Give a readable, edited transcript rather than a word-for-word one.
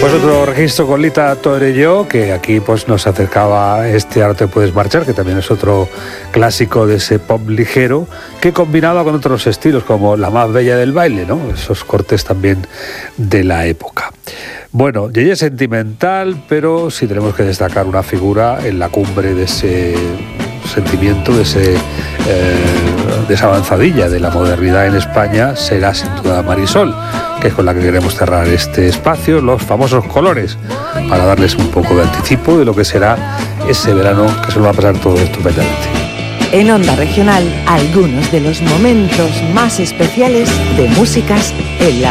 Pues otro registro con Lita Torelló, que aquí pues nos acercaba este Ahora te puedes marchar, que también es otro clásico de ese pop ligero, que combinaba con otros estilos como La más bella del baile, ¿no? Esos cortes también de la época. Bueno, Yeye sentimental, pero sí tenemos que destacar una figura en la cumbre de ese sentimiento, de esa avanzadilla de la modernidad en España, será sin duda Marisol, que es con la que queremos cerrar este espacio, los famosos colores, para darles un poco de anticipo de lo que será ese verano, que se lo va a pasar todo estupendamente. En Onda Regional, algunos de los momentos más especiales de Músicas en la